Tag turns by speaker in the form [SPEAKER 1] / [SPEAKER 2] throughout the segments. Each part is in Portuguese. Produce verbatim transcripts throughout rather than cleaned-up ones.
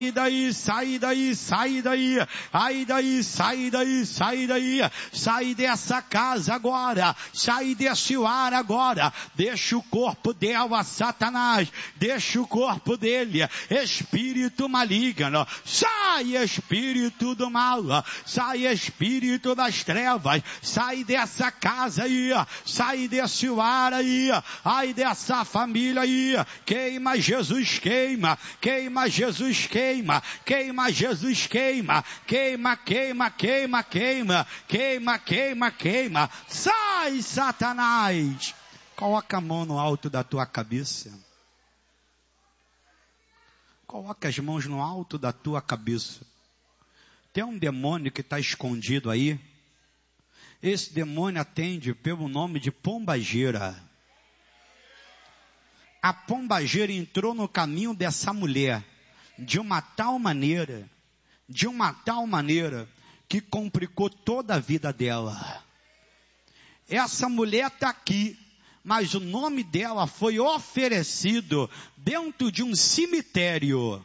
[SPEAKER 1] daí, sai daí, sai daí, ai daí, sai daí, sai daí, sai dessa casa agora, sai desse lar agora, deixa o corpo dela, Satanás, deixa o corpo dele, espírito maligno, sai espírito do mal, sai espírito das trevas, sai dessa casa aí, sai desse lar aí, ai dessa família aí, queima Jesus, queima, queima Jesus, queima. Queima, queima Jesus, queima, queima, queima, queima, queima, queima, queima, queima, sai Satanás, coloca a mão no alto da tua cabeça, coloca as mãos no alto da tua cabeça, tem um demônio que está escondido aí, esse demônio atende pelo nome de pombagira, a pombagira entrou no caminho dessa mulher, de uma tal maneira, de uma tal maneira, que complicou toda a vida dela. Essa mulher está aqui, mas o nome dela foi oferecido dentro de um cemitério.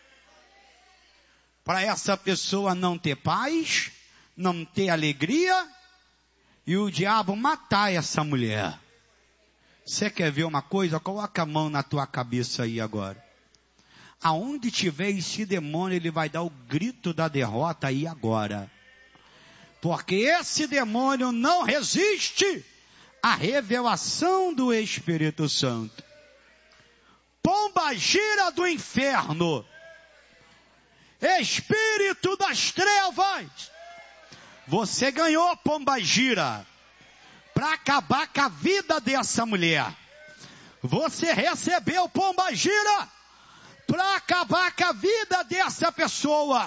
[SPEAKER 1] Para essa pessoa não ter paz, não ter alegria, e o diabo matar essa mulher. Você quer ver uma coisa? Coloca a mão na tua cabeça aí agora. Aonde tiver esse demônio, ele vai dar o grito da derrota aí agora. Porque esse demônio não resiste à revelação do Espírito Santo. Pombagira do inferno. Espírito das trevas. Você ganhou, pombagira, para acabar com a vida dessa mulher. Você recebeu, pombagira, para acabar com a vida dessa pessoa.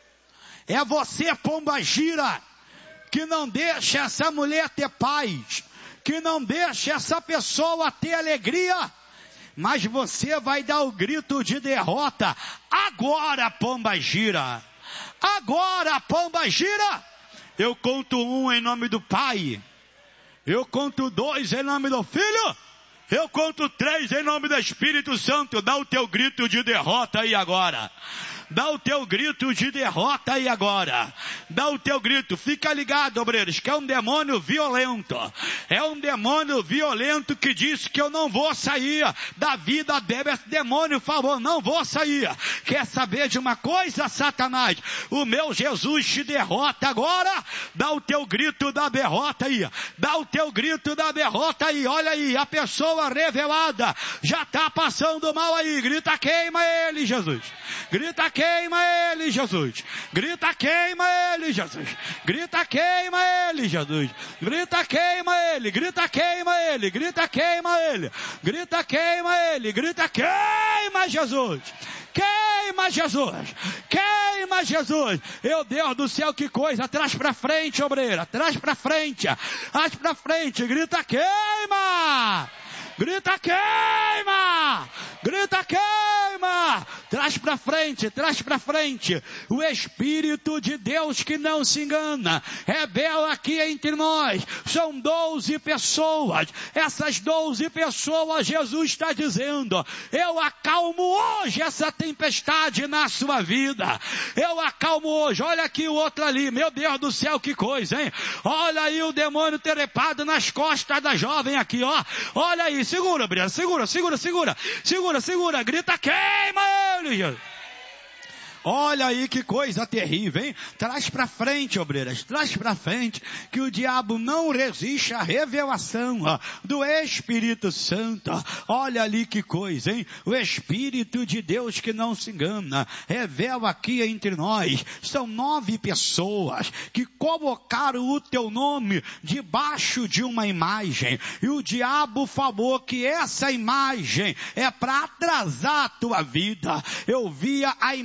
[SPEAKER 1] É você, pombagira, que não deixa essa mulher ter paz, que não deixa essa pessoa ter alegria, mas você vai dar o grito de derrota. Agora, pombagira, agora, pombagira, eu conto um em nome do Pai, eu conto dois em nome do Filho, eu conto três em nome do Espírito Santo. Dá o teu grito de derrota aí agora. Dá o teu grito de derrota aí agora. Dá o teu grito. Fica ligado, obreiros, que é um demônio violento. É um demônio violento que diz que eu não vou sair da vida dele. Esse demônio falou, não vou sair. Quer saber de uma coisa, Satanás? O meu Jesus te derrota agora. Dá o teu grito da derrota aí. Dá o teu grito da derrota aí. Olha aí, a pessoa revelada já está passando mal aí. Grita, queima ele, Jesus. Grita, queima ele, Jesus. Grita, queima ele, Jesus. Grita, queima ele, Jesus. Grita, queima ele. Grita, queima ele. Grita, queima ele. Grita, queima ele. Grita, queima Jesus. Queima Jesus. Queima Jesus. Meu Deus do céu, que coisa. Atrás para frente, obreira. Atrás para frente. Atrás para frente. Grita, queima. Grita, queima! Grita, queima! Traz para frente, traz para frente. O Espírito de Deus que não se engana, revela aqui entre nós. São doze pessoas. Essas doze pessoas, Jesus está dizendo, eu acalmo hoje essa tempestade na sua vida. Eu acalmo hoje. Olha aqui o outro ali. Meu Deus do céu, que coisa, hein? Olha aí o demônio trepado nas costas da jovem aqui, ó. Olha aí. Segura, Briana, segura, segura, segura, segura, segura, grita, queima ele, Jesus. Olha aí que coisa terrível, hein? Traz para frente, obreiras, traz para frente, que o diabo não resiste à revelação ó, do Espírito Santo. Olha ali que coisa, hein? O Espírito de Deus que não se engana, revela aqui entre nós. São nove pessoas que colocaram o teu nome debaixo de uma imagem. E o diabo falou que essa imagem é para atrasar a tua vida. Eu via a imagem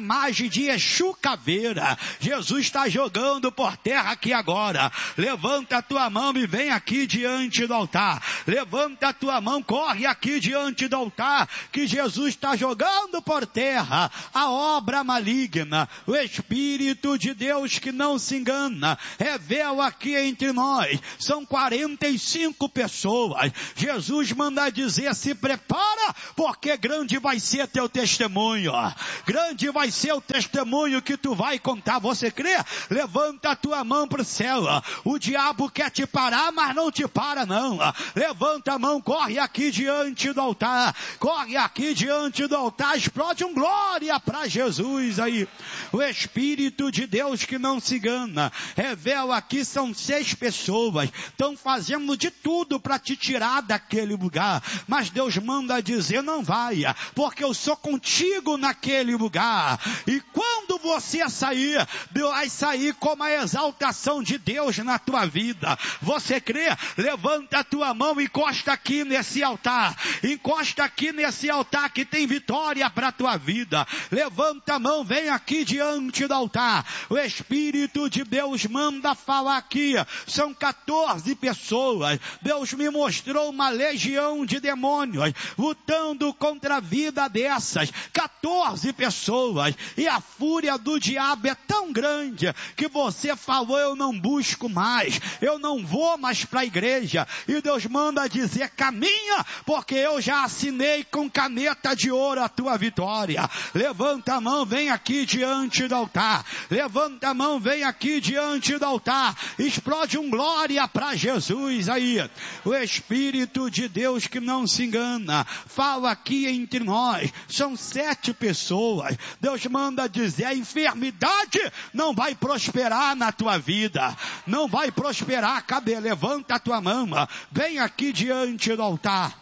[SPEAKER 1] Hoje de Exu Caveira, Jesus está jogando por terra aqui agora. Levanta a tua mão e vem aqui diante do altar. Levanta a tua mão, corre aqui diante do altar, que Jesus está jogando por terra a obra maligna. O Espírito de Deus que não se engana, revela aqui entre nós. São quarenta e cinco pessoas. Jesus manda dizer, se prepara, porque grande vai ser teu testemunho. Grande vai ser o testemunho que tu vai contar. Você crê? Levanta a tua mão para o céu. O diabo quer te parar, mas não te para não. Levanta a mão, corre aqui diante do altar. Corre aqui diante do altar. Explode um glória para Jesus aí. O Espírito de Deus que não se engana, revela aqui, são seis pessoas. Estão fazendo de tudo para te tirar daquele lugar. Mas Deus manda dizer, não vai, porque eu sou contigo naquele lugar. E quando você sair, vai sair com a exaltação de Deus na tua vida. Você crê? Levanta a tua mão e encosta aqui nesse altar. Encosta aqui nesse altar que tem vitória para a tua vida. Levanta a mão, vem aqui diante do altar. O Espírito de Deus manda falar aqui. São quatorze pessoas. Deus me mostrou uma legião de demônios lutando contra a vida dessas. quatorze pessoas. E a fúria do diabo é tão grande que você falou, eu não busco mais. Eu não vou mais para a igreja. E Deus manda dizer, caminha, porque eu já assinei com caneta de ouro a tua vitória. Levanta a mão, vem aqui diante do altar. Levanta a mão, vem aqui diante do altar. Explode um glória para Jesus aí. O Espírito de Deus que não se engana, fala aqui entre nós. São sete pessoas. Deus manda dizer, a enfermidade não vai prosperar na tua vida. Não vai prosperar. Cadê? Levanta a tua mão. Vem aqui diante do altar.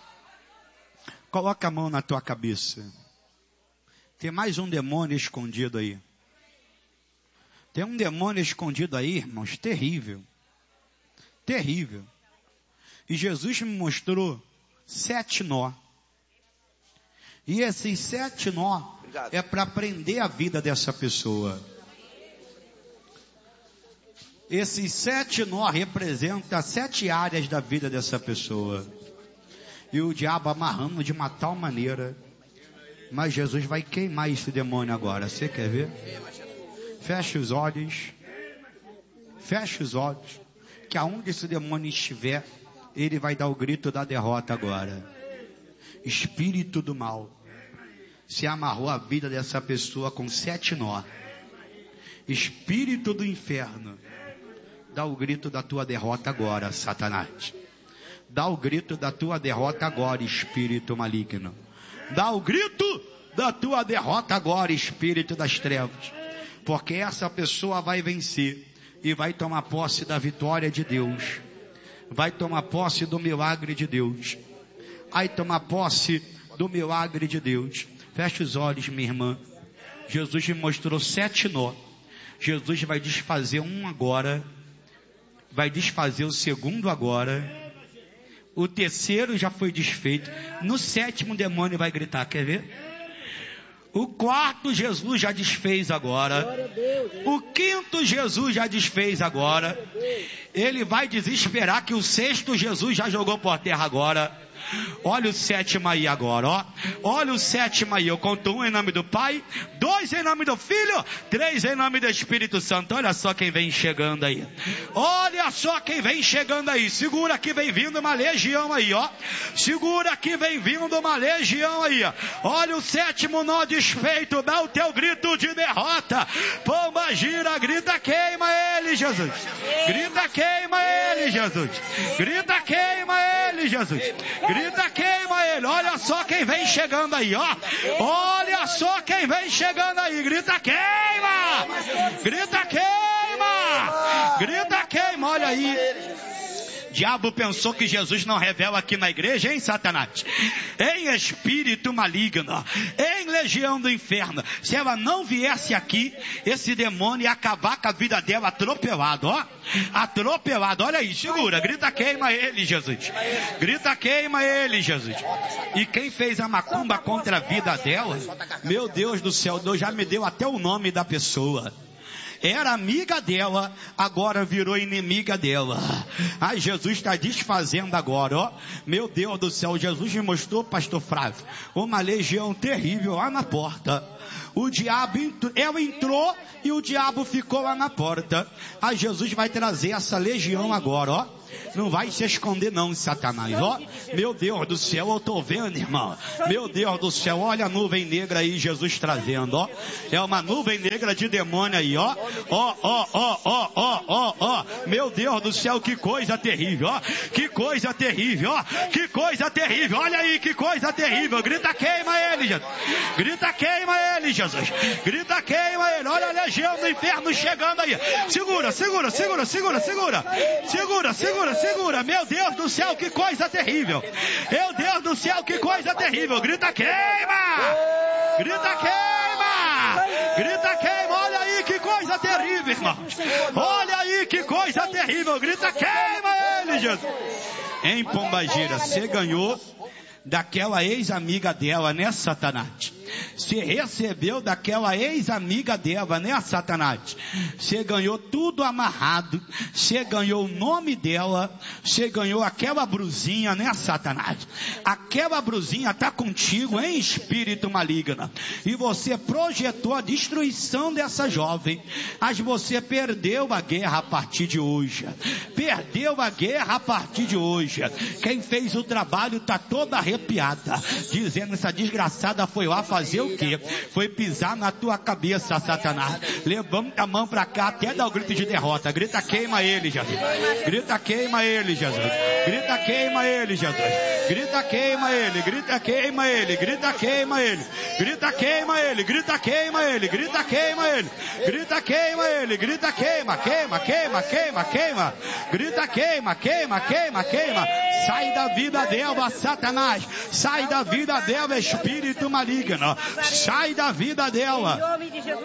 [SPEAKER 1] Coloca a mão na tua cabeça. Tem mais um demônio escondido aí. Tem um demônio escondido aí, irmãos, terrível. Terrível. E Jesus me mostrou sete nó. E esses sete nó é para prender a vida dessa pessoa. Esses sete nó representam sete áreas da vida dessa pessoa. E o diabo amarrando de uma tal maneira. Mas Jesus vai queimar esse demônio agora. Você quer ver? Feche os olhos. Feche os olhos. Que aonde esse demônio estiver, ele vai dar o grito da derrota agora. Espírito do mal, se amarrou a vida dessa pessoa com sete nó. Espírito do inferno, dá o grito da tua derrota agora, Satanás. Dá o grito da tua derrota agora, espírito maligno. Dá o grito da tua derrota agora, espírito das trevas. Porque essa pessoa vai vencer e vai tomar posse da vitória de Deus. Vai tomar posse do milagre de Deus. Vai tomar posse do milagre de Deus. Feche os olhos, minha irmã. Jesus me mostrou sete nó. Jesus vai desfazer um agora. Vai desfazer o segundo agora. O terceiro já foi desfeito. No sétimo, o demônio vai gritar. Quer ver? O quarto, Jesus já desfez agora. O quinto, Jesus já desfez agora. Ele vai desesperar que o sexto, Jesus já jogou por terra agora. Olha o sétimo aí agora, ó. Olha o sétimo aí. Eu conto um em nome do Pai, dois em nome do Filho, três em nome do Espírito Santo. Olha só quem vem chegando aí. Olha só quem vem chegando aí. Segura que vem vindo uma legião aí, ó. Segura que vem vindo uma legião aí, ó. Olha o sétimo nó desfeito. Dá o teu grito de derrota. Pomba gira, grita, queima ele, Jesus. Grita, queima ele, Jesus. Grita, queima ele, Jesus. Grita, queima ele. Olha só quem vem chegando aí, ó. Olha só quem vem chegando aí. Grita, queima. Grita, queima. Grita, queima. Olha aí. Diabo pensou que Jesus não revela aqui na igreja, hein, Satanás? Em espírito maligno, em legião do inferno. Se ela não viesse aqui, esse demônio ia acabar com a vida dela atropelado, ó. Atropelado, olha aí, segura, grita queima ele, Jesus. Grita queima ele, Jesus. E quem fez a macumba contra a vida dela, meu Deus do céu, Deus já me deu até o nome da pessoa. Era amiga dela, agora virou inimiga dela. Ai, Jesus está desfazendo agora, ó. Meu Deus do céu, Jesus me mostrou, pastor Flávio, uma legião terrível lá na porta. O diabo, ela entrou e o diabo ficou lá na porta. Aí Jesus vai trazer essa legião agora, ó. Não vai se esconder não, Satanás, ó. Meu Deus do céu, eu tô vendo, irmão. Meu Deus do céu, olha a nuvem negra aí, Jesus trazendo, ó. É uma nuvem negra de demônio aí, ó. Ó, ó, ó, ó, ó, ó, ó. Meu Deus do céu, que coisa terrível, ó. Que coisa terrível, ó. Que coisa terrível, olha aí, que coisa terrível. Grita queima ele, Jesus. Grita queima ele, Jesus. Grita queima ele. Olha a legião do inferno chegando aí. Segura, segura, segura, segura, segura. Segura, segura, segura. Meu Deus do céu, que coisa terrível. Meu Deus do céu, que coisa terrível. Grita queima. Grita queima. Grita queima. Olha aí, que coisa terrível, irmãos. Olha aí, que coisa terrível. Grita queima ele, Jesus. Em Pombagira, você ganhou daquela ex-amiga dela, né, Satanás? Você recebeu daquela ex-amiga dela, né, Satanás? Você ganhou tudo amarrado, você ganhou o nome dela, você ganhou aquela brusinha, né, Satanás? Aquela brusinha está contigo em espírito maligno, e você projetou a destruição dessa jovem, mas você perdeu a guerra a partir de hoje, perdeu a guerra a partir de hoje. Quem fez o trabalho está toda arrepiada, dizendo: essa desgraçada foi lá fazer o quê? Foi pisar na tua cabeça, Satanás. Levanta a mão pra cá até dar o grito de derrota. Grita queima ele, Jesus. Grita queima ele, Jesus. Grita queima ele, Jesus. Grita queima ele, grita queima ele, grita queima ele. Grita queima ele, grita queima ele, grita queima ele. Grita queima ele, grita queima, queima, queima, queima, queima. Grita queima, queima, queima, queima. Sai da vida dela, Satanás. Sai da vida dela, espírito maligno. Sai da vida dela.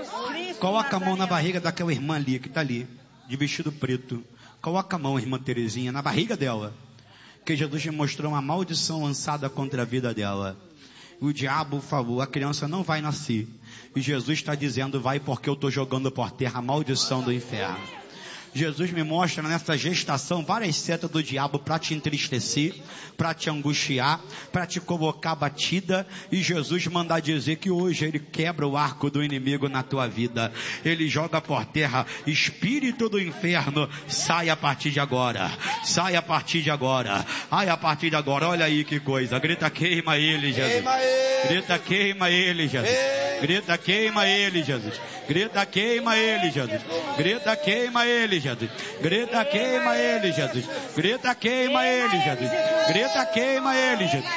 [SPEAKER 1] Coloca a mão na barriga daquela irmã ali, que está ali, de vestido preto. Coloca a mão, irmã Terezinha, na barriga dela. Que Jesus me mostrou uma maldição lançada contra a vida dela. O diabo falou: a criança não vai nascer. E Jesus está dizendo: vai, porque eu estou jogando por terra a maldição do inferno. Jesus me mostra nessa gestação várias setas do diabo para te entristecer, para te angustiar, para te colocar batida. E Jesus manda dizer que hoje ele quebra o arco do inimigo na tua vida. Ele joga por terra. Espírito do inferno, sai a partir de agora. Sai a partir de agora. Ai, a partir de agora. Olha aí que coisa. Grita queima ele, Jesus. Grita queima ele, Jesus. Grita queima ele, Jesus. Grita queima ele, Jesus. Grita queima ele, Jesus. Grita queima ele, Jesus. Grita queima ele, Jesus. Grita queima ele, Jesus.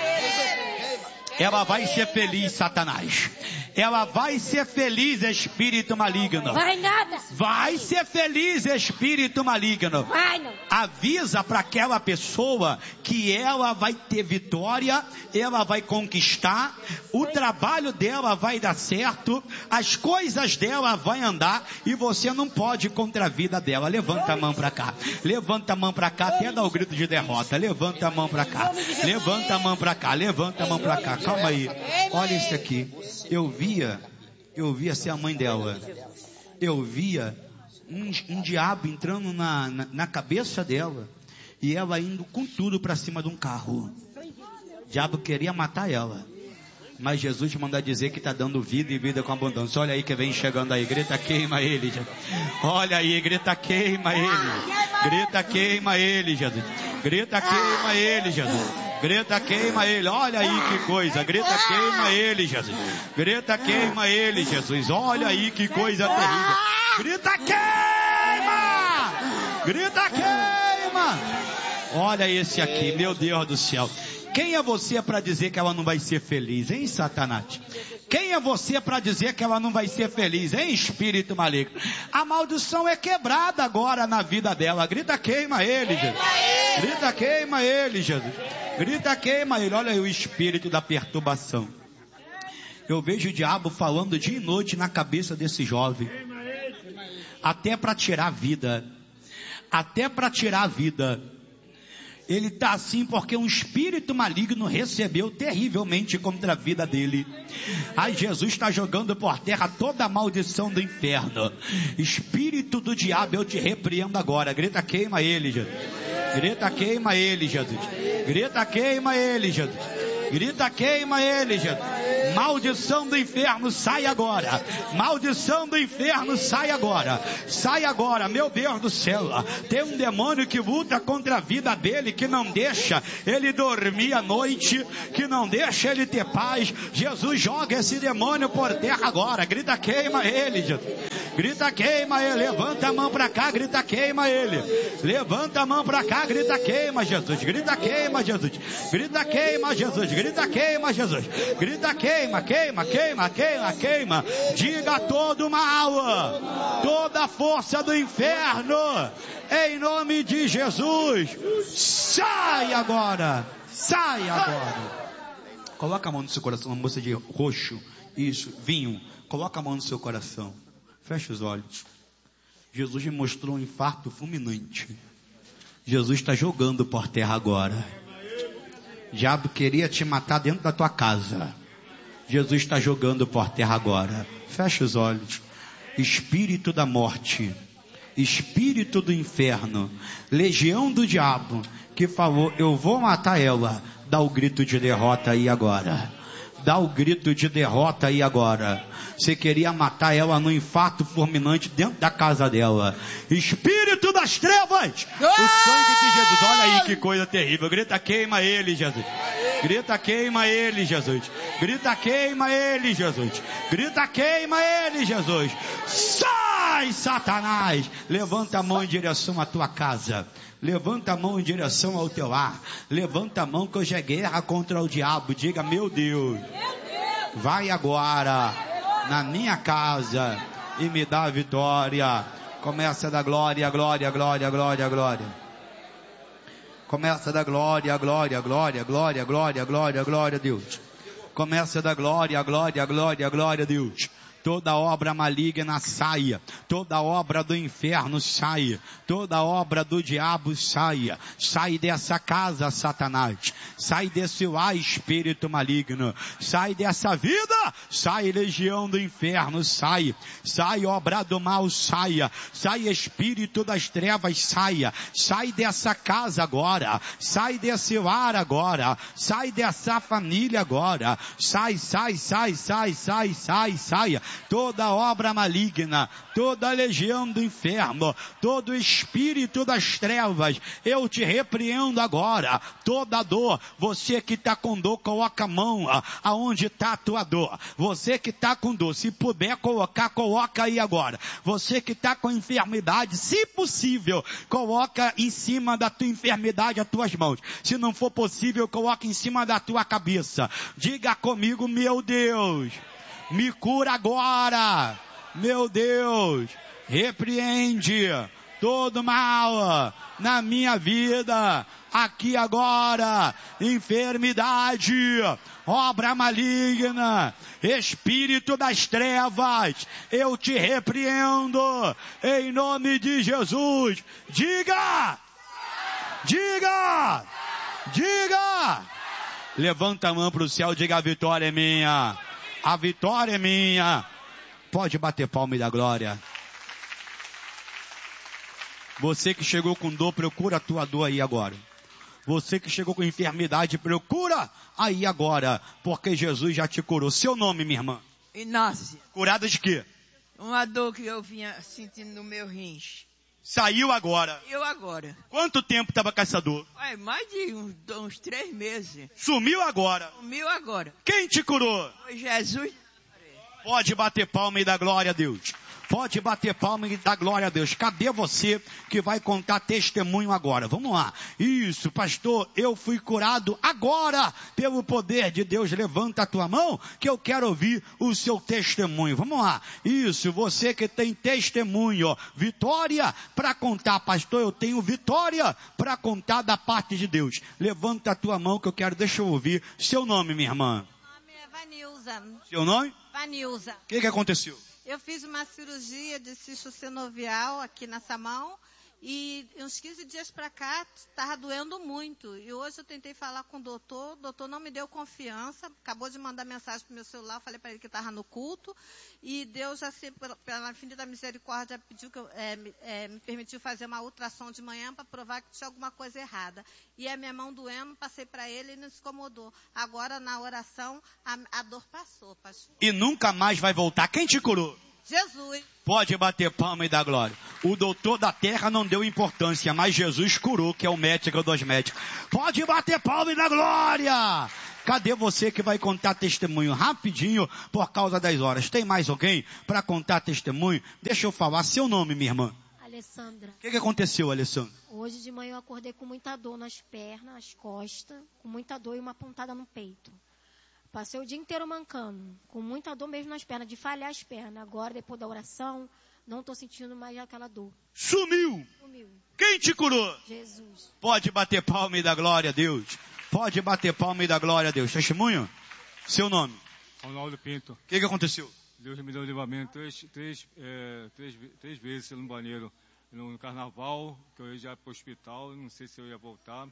[SPEAKER 1] Ela vai ser feliz, Satanás. Ela vai ser feliz, espírito maligno.
[SPEAKER 2] Vai nada.
[SPEAKER 1] Vai ser feliz, espírito maligno.
[SPEAKER 2] Vai não.
[SPEAKER 1] Avisa para aquela pessoa que ela vai ter vitória, ela vai conquistar, o trabalho dela vai dar certo, as coisas dela vai andar, e você não pode ir contra a vida dela. Levanta a mão para cá. Levanta a mão para cá até dar o grito de derrota. Levanta a mão para cá. Levanta a mão para cá. Levanta a mão para cá. Calma aí. Olha isso aqui. Eu via, eu via ser a mãe dela. Eu via um, um diabo entrando na, na, na cabeça dela, e ela indo com tudo para cima de um carro. O diabo queria matar ela, mas Jesus manda dizer que está dando vida e vida com abundância. Olha aí que vem chegando aí. Grita queima ele, Jesus. Olha aí, grita queima ele. Grita queima ele, Jesus. Grita queima ele, Jesus. Grita queima ele. Olha aí que coisa. Grita queima ele, Jesus. Grita queima ele, Jesus. Olha aí que coisa terrível. Grita queima. Grita queima. Olha esse aqui, meu Deus do céu. Quem é você para dizer que ela não vai ser feliz, hein, Satanás? Quem é você para dizer que ela não vai ser feliz, hein, espírito maligno? A maldição é quebrada agora na vida dela. Grita, queima ele, Jesus. Grita, queima ele, Jesus. Grita, queima ele. Olha aí o espírito da perturbação. Eu vejo o diabo falando dia e noite na cabeça desse jovem. Até para tirar a vida. Até para tirar a vida. Ele está assim porque um espírito maligno recebeu terrivelmente contra a vida dele. Ai, Jesus está jogando por terra toda a maldição do inferno. Espírito do diabo, eu te repreendo agora. Grita, queima ele, Jesus. Grita, queima ele, Jesus. Grita, queima ele, Jesus. Grita, queima ele, Jesus. Maldição do inferno, sai agora. Maldição do inferno, sai agora. Sai agora, meu Deus do céu. Tem um demônio que luta contra a vida dele, que não deixa ele dormir à noite, que não deixa ele ter paz. Jesus joga esse demônio por terra agora. Grita, queima ele, Jesus. Grita, queima ele. Levanta a mão para cá, grita, queima ele. Levanta a mão para cá, grita, queima, Jesus. Grita, queima, Jesus. Grita, queima, Jesus. Grita, queima, Jesus. Grita, queima, queima, queima, queima, queima. Diga todo mal, toda a força do inferno, em nome de Jesus, sai agora, sai agora. Coloca a mão no seu coração, uma moça de roxo, isso, vinho. Coloca a mão no seu coração. Fecha os olhos. Jesus me mostrou um infarto fulminante. Jesus está jogando por terra agora. O diabo queria te matar dentro da tua casa. Jesus está jogando por terra agora. Fecha os olhos. Espírito da morte, espírito do inferno, legião do diabo, que falou, eu vou matar ela. Dá o grito de derrota aí agora. Dá o grito de derrota aí agora. Você queria matar ela no infarto fulminante dentro da casa dela. Espírito das trevas, o sangue de Jesus. Olha aí que coisa terrível. Grita, queima ele, Jesus. Grita, queima ele, Jesus. Grita, queima ele, Jesus. Grita, queima ele, Jesus. Sai, Satanás. Levanta a mão em direção à tua casa. Levanta a mão em direção ao teu lar. Levanta a mão que hoje é guerra contra o diabo. Diga, meu Deus, vai agora na minha casa e me dá a vitória. Começa a dar glória, glória, glória, glória, glória. Começa a dar glória, glória, glória, glória, glória, glória, glória a Deus. Começa a dar glória, glória, glória, glória a Deus. Toda obra maligna saia, toda obra do inferno saia, toda obra do diabo saia, sai dessa casa, Satanás, sai desse lar, espírito maligno, sai dessa vida, sai legião do inferno, sai, sai obra do mal, saia, sai espírito das trevas, saia, sai dessa casa agora, sai desse lar agora, sai dessa família agora, sai, sai, sai, sai, sai, sai, saia. Toda obra maligna, toda legião do inferno, todo espírito das trevas, eu te repreendo agora. Toda dor, você que está com dor, coloca a mão aonde está a tua dor. Você que está com dor, se puder colocar, coloca aí agora. Você que está com enfermidade, se possível, coloca em cima da tua enfermidade as tuas mãos. Se não for possível, coloca em cima da tua cabeça. Diga comigo, meu Deus, me cura agora, meu Deus, repreende todo mal na minha vida, aqui agora, enfermidade, obra maligna, espírito das trevas, eu te repreendo, em nome de Jesus. Diga, diga, diga, levanta a mão para o céu, diga, a vitória é minha. A vitória é minha. Pode bater palma e dar glória. Você que chegou com dor, procura a tua dor aí agora. Você que chegou com enfermidade, procura aí agora, porque Jesus já te curou. Seu nome, minha irmã?
[SPEAKER 2] Inácia.
[SPEAKER 1] Curada de quê?
[SPEAKER 2] Uma dor que eu vinha sentindo no meu rins.
[SPEAKER 1] Saiu agora.
[SPEAKER 2] Eu agora.
[SPEAKER 1] Quanto tempo estava com essa dor?
[SPEAKER 2] Ué, mais de uns, uns três meses.
[SPEAKER 1] Sumiu agora.
[SPEAKER 2] Sumiu agora.
[SPEAKER 1] Quem te curou?
[SPEAKER 2] Foi Jesus.
[SPEAKER 1] Pode bater palma e dar glória a Deus. Pode bater palma e dar glória a Deus. Cadê você que vai contar testemunho agora? Vamos lá. Isso, pastor, eu fui curado agora pelo poder de Deus. Levanta a tua mão que eu quero ouvir o seu testemunho. Vamos lá. Isso, você que tem testemunho, vitória para contar. Pastor, eu tenho vitória para contar da parte de Deus. Levanta a tua mão que eu quero, deixa eu ouvir seu nome, minha irmã.
[SPEAKER 3] Meu nome é Vanilza.
[SPEAKER 1] Seu nome?
[SPEAKER 3] Vanilza.
[SPEAKER 1] O que que aconteceu?
[SPEAKER 3] Eu fiz uma cirurgia de cisto sinovial aqui nessa mão e uns quinze dias para cá estava doendo muito. E hoje eu tentei falar com o doutor, o doutor não me deu confiança, acabou de mandar mensagem para o meu celular, eu falei para ele que estava no culto e Deus, assim, pela, pela infinita misericórdia, pediu que eu, é, é, me permitiu fazer uma ultrassom de manhã para provar que tinha alguma coisa errada. E a minha mão doendo, passei para ele e não se incomodou. Agora, na oração, a, a dor passou, pastor.
[SPEAKER 1] E nunca mais vai voltar. Quem te curou?
[SPEAKER 3] Jesus.
[SPEAKER 1] Pode bater palma e dar glória. O doutor da terra não deu importância, mas Jesus curou, que é o médico dos médicos. Pode bater palma e dar glória. Cadê você que vai contar testemunho rapidinho por causa das horas? Tem mais alguém para contar testemunho? Deixa eu falar seu nome, minha irmã.
[SPEAKER 4] Alessandra.
[SPEAKER 1] O que, que aconteceu, Alessandra?
[SPEAKER 4] Hoje de manhã eu acordei com muita dor nas pernas, nas costas, com muita dor e uma pontada no peito. Passei o dia inteiro mancando, com muita dor mesmo nas pernas, de falhar as pernas. Agora, depois da oração, não estou sentindo mais aquela dor.
[SPEAKER 1] Sumiu!
[SPEAKER 4] Sumiu.
[SPEAKER 1] Quem te curou?
[SPEAKER 4] Jesus.
[SPEAKER 1] Pode bater palma e dar glória a Deus. Pode bater palma e dar glória a Deus. Testemunho? Seu nome?
[SPEAKER 5] Ronaldo Pinto.
[SPEAKER 1] O que, que aconteceu?
[SPEAKER 5] Deus me deu livramento três, três, é, três, três vezes no banheiro. No carnaval, que eu ia já para o hospital, não sei se eu ia voltar.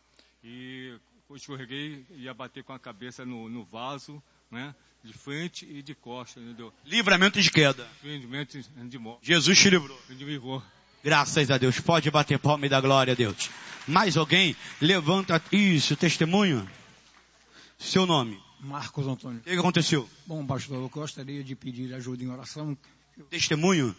[SPEAKER 5] E eu escorreguei, ia bater com a cabeça no, no vaso, né? De frente e de costas, entendeu?
[SPEAKER 1] Livramento de queda.
[SPEAKER 5] Livramento de morte.
[SPEAKER 1] Jesus te livrou.
[SPEAKER 5] Me livrou.
[SPEAKER 1] Graças a Deus. Pode bater palma e dar glória a Deus. Mais alguém? Levanta isso, testemunho. Seu nome?
[SPEAKER 6] Marcos Antônio.
[SPEAKER 1] O que, que aconteceu?
[SPEAKER 6] Bom, pastor, eu gostaria de pedir ajuda em oração.
[SPEAKER 1] Testemunho?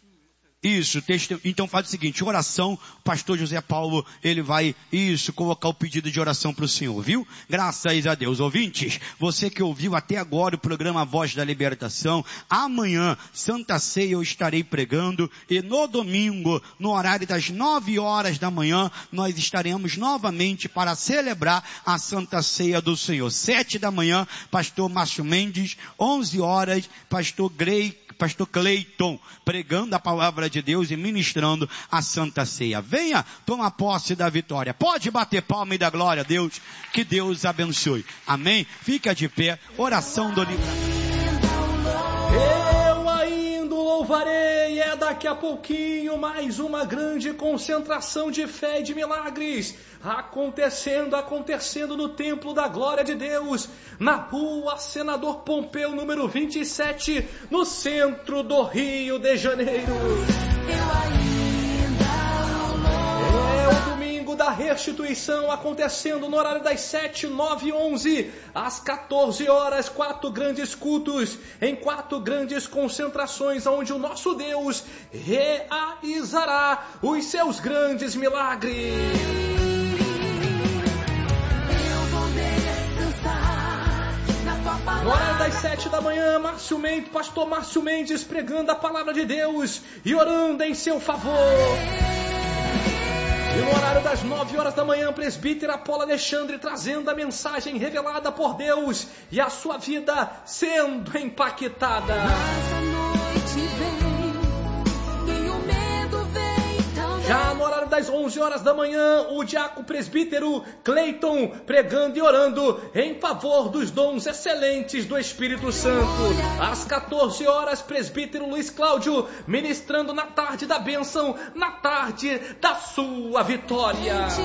[SPEAKER 1] Isso, teste... então faz o seguinte, oração, o pastor José Paulo, ele vai, isso, colocar o pedido de oração para o Senhor, viu? Graças a Deus. Ouvintes, você que ouviu até agora o programa Voz da Libertação, amanhã, Santa Ceia, eu estarei pregando, e no domingo, no horário das nove horas da manhã, nós estaremos novamente para celebrar a Santa Ceia do Senhor. Sete da manhã, pastor Márcio Mendes, onze horas, pastor Grey, pastor Cleiton, pregando a palavra de Deus e ministrando a Santa Ceia. Venha, toma posse da vitória. Pode bater palma e dar glória a Deus. Que Deus abençoe. Amém? Fica de pé. Oração do livramento.
[SPEAKER 7] Eu ainda louvarei. É daqui a pouquinho mais uma grande concentração de fé e de milagres. Acontecendo, acontecendo no Templo da Glória de Deus, na rua Senador Pompeu, número vinte e sete, no centro do Rio de Janeiro. É o domingo da restituição, acontecendo no horário das sete, nove e onze, às quatorze horas, quatro grandes cultos, em quatro grandes concentrações, onde o nosso Deus realizará os seus grandes milagres. No horário das sete da manhã, Márcio Mendes, pastor Márcio Mendes, pregando a palavra de Deus e orando em seu favor. E no horário das nove horas da manhã, presbítero Apolo Alexandre, trazendo a mensagem revelada por Deus e a sua vida sendo impactada. Já no horário das onze horas da manhã, o diácono presbítero Cleiton pregando e orando em favor dos dons excelentes do Espírito Santo. Às quatorze horas, presbítero Luiz Cláudio ministrando na tarde da bênção, na tarde da sua vitória.